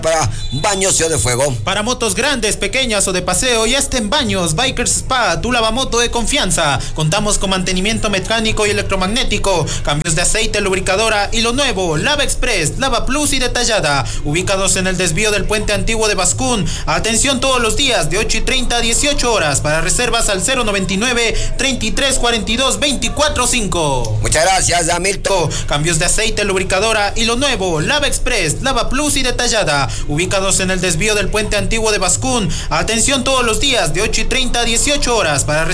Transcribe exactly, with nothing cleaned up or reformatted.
para Baños Ciudad de Fuego. Para motos grandes, pequeñas o de paseo, ya está en Baños, Bikers Spa, tu lavamoto de confianza. Contamos con mantenimiento mecánico y electromagnético, cambios de aceite, lubricadora y lo nuevo, Lava Express, Lava Plus y detallada. Ubicados en el desvío del puente antiguo de Bascún. Atención todos los días de ocho y treinta a dieciocho horas. Para reservas al cero noventa y nueve, treinta y tres, cuarenta y dos, veinticuatro cinco. Muchas gracias, Hamilton. Cambios de aceite, lubricadora y lo nuevo, Lava Express, Lava Plus y detallada. Ubicados en el desvío del puente antiguo de Bascún. Atención todos los días de ocho y treinta a dieciocho horas. Para